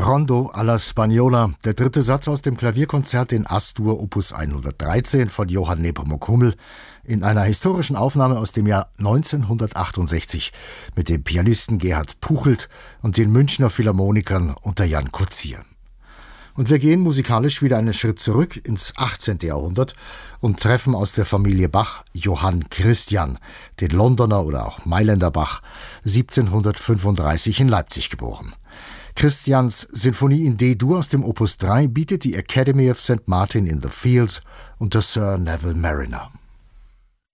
Rondo alla Spagnola, der dritte Satz aus dem Klavierkonzert in As-Dur Opus 113 von Johann Nepomuk Hummel in einer historischen Aufnahme aus dem Jahr 1968 mit dem Pianisten Gerhard Puchelt und den Münchner Philharmonikern unter Jan Kozier. Und wir gehen musikalisch wieder einen Schritt zurück ins 18. Jahrhundert und treffen aus der Familie Bach Johann Christian, den Londoner oder auch Mailänder Bach, 1735 in Leipzig geboren. Christians Sinfonie in D-Dur aus dem Opus 3 bietet die Academy of St. Martin in the Fields unter Sir Neville Marriner.